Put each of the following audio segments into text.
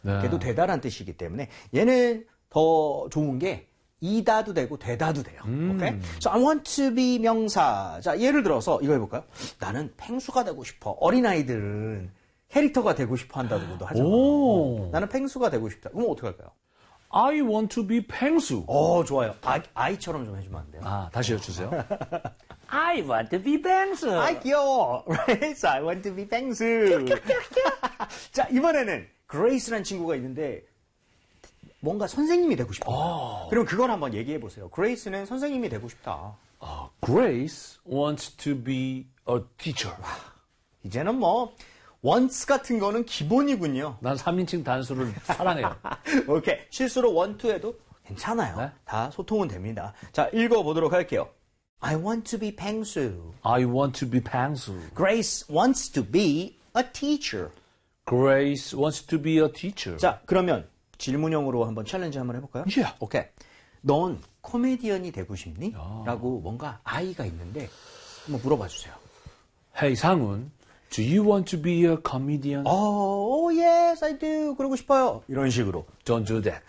네. 걔도 되다란 뜻이기 때문에 얘는 더 좋은 게 이다도 되고 되다도 돼요. 오케이? So I want to be 명사. 자, 예를 들어서 이거 해볼까요? 나는 펭수가 되고 싶어. 어린아이들은 캐릭터가 되고 싶어 한다고도 하잖아. 나는 펭수가 되고 싶다. 그럼 어떻게 할까요? I want to be 펭수. 좋아요. 아이처럼 좀 해주면 안 돼요? 다시 해주세요. I want to be 펭수. 아이, 귀여워. Right? So I want to be 펭수. 자, 이번에는 그레이스라는 친구가 있는데 뭔가 선생님이 되고 싶어. 그럼 그걸 한번 얘기해 보세요. 그레이스는 선생님이 되고 싶다. Grace wants to be a teacher. 이제는 뭐 wants 같은 거는 기본이군요. 난 3인칭 단수를 사랑해요. 오케이. 실수로 want to 해도 괜찮아요. 네? 다 소통은 됩니다. 자, 읽어보도록 할게요. I want to be 펭수. I want to be 펭수. Grace wants to be a teacher. Grace wants to be a teacher. 자, 그러면 질문형으로 한번 챌린지 한번 해볼까요? Yeah. 오케이. 넌 코미디언이 되고 싶니? 라고 뭔가 아이가 있는데 한번 물어봐 주세요. Hey 상훈, do you want to be a comedian? Oh, yes, I do. 그러고 싶어요. 이런 식으로. Don't do that.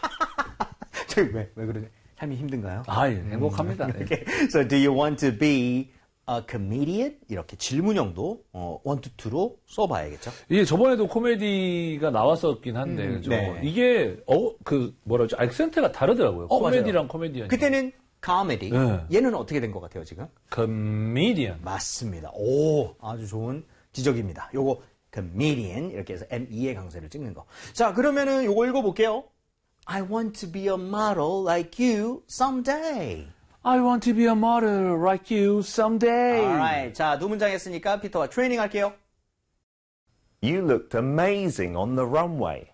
왜 그러지? 삶이 힘든가요? 행복합니다. Okay. So, do you want to be a comedian? 이렇게 질문형도 want to로 써봐야겠죠. 이게 저번에도 코미디가 나왔었긴 한데, 그죠? 네. 이게 뭐라죠? 액센트가 다르더라고요. 코미디랑 맞아요. 코미디언. 그때는 comedy. 네. 얘는 어떻게 된 것 같아요, 지금? comedian. 맞습니다. 오, 아주 좋은 지적입니다. 요거 comedian 이렇게 해서 ME의 강세를 찍는 거. 자, 그러면은 요거 읽어볼게요. I want to be a model like you someday. I want to be a model like you someday. Alright. 자, 두 문장 했으니까 피터와 트레이닝 할게요. You looked amazing on the runway.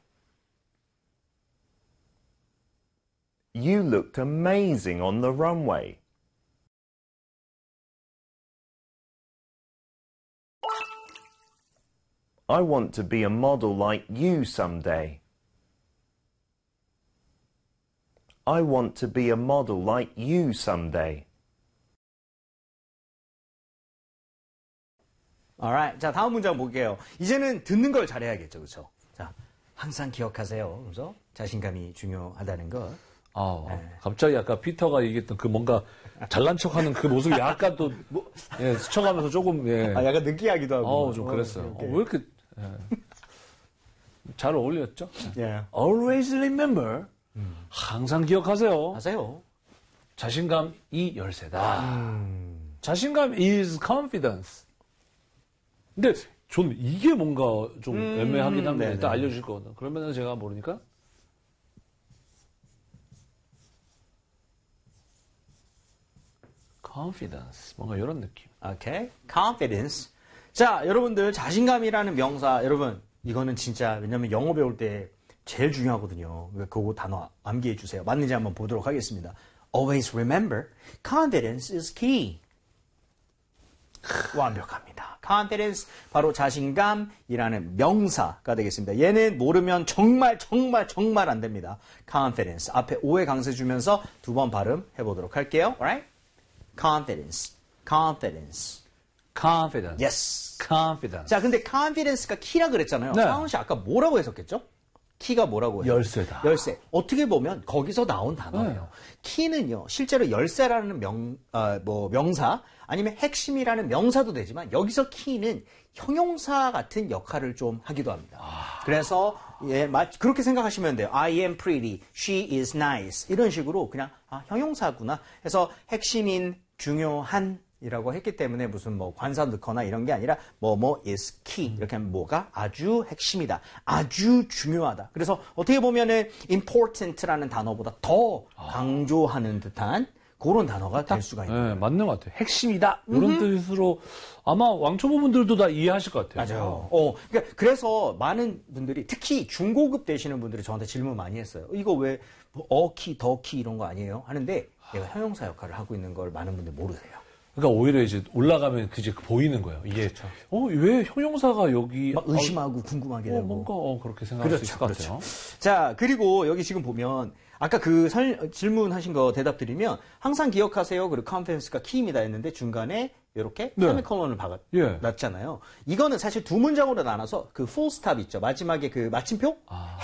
You looked amazing on the runway. I want to be a model like you someday. I want to be a model like you someday. Alright. 자, 다음 문장 볼게요. 이제는 듣는 걸 잘해야겠죠. 그렇죠? 자, 항상 기억하세요. 그래서 자신감이 중요하다는 거. 갑자기 아까 피터가 얘기했던 그 뭔가 잘난 척하는 그 모습이 약간 또 스쳐가면서 조금 약간 느끼하기도 하고. 좀 그랬어요. 왜 이렇게 잘 어울렸죠? Yeah. Always remember. 항상 기억하세요. 하세요. 자신감이 열쇠다. 자신감 is confidence. 근데 저는 이게 뭔가 좀 애매하긴 합니다. 일단 알려주실 거거든요. 그러면 제가 모르니까. confidence. 뭔가 이런 느낌. 오케이. confidence. 자, 여러분들 자신감이라는 명사, 여러분 이거는 진짜 왜냐면 영어 배울 때 제일 중요하거든요. 그거 단어 암기해 주세요. 맞는지 한번 보도록 하겠습니다. Always remember, confidence is key. 완벽합니다. confidence, 바로 자신감이라는 명사가 되겠습니다. 얘는 모르면 정말 안 됩니다. confidence. 앞에 O의 강세 주면서 두 번 발음해 보도록 할게요. Alright? confidence. Yes. confidence. 자, 근데 confidence가 키라 그랬잖아요. 네. 상훈 씨 아까 뭐라고 해석했죠? 키가 뭐라고 해요? 열쇠다. 열쇠. 어떻게 보면 거기서 나온 단어예요. 키는요, 실제로 열쇠라는 명사, 아니면 핵심이라는 명사도 되지만, 여기서 키는 형용사 같은 역할을 좀 하기도 합니다. 그래서, 그렇게 생각하시면 돼요. I am pretty, she is nice. 이런 식으로 그냥, 형용사구나 해서 핵심인 중요한 이라고 했기 때문에 무슨 관사 넣거나 이런 게 아니라 is key 이렇게 하면 뭐가 아주 핵심이다, 아주 중요하다. 그래서 어떻게 보면은 important라는 단어보다 더 강조하는 듯한 그런 단어가 될 수가 있는 거예요. 맞는 것 같아요. 핵심이다 이런 뜻으로 아마 왕초보분들도 다 이해하실 것 같아요. 맞아요. 그러니까 그래서 많은 분들이 특히 중고급 되시는 분들이 저한테 질문 많이 했어요. 이거 왜 어키, 더키 이런 거 아니에요? 하는데 얘가 형용사 역할을 하고 있는 걸 많은 분들이 모르세요. 그러니까 오히려 이제 올라가면 그제 보이는 거예요. 이게 왜 형용사가 여기 막 의심하고 궁금하게 되고 뭔가 그렇게 생각할 수 있을 것 같아요. 자, 그리고 여기 지금 보면 아까 그 질문하신 거 대답 드리면 항상 기억하세요. 그리고 confidence가 키입니다 했는데 중간에 이렇게 세미콜론을 놨잖아요. 이거는 사실 두 문장으로 나눠서 그 full stop 있죠. 마지막에 그 마침표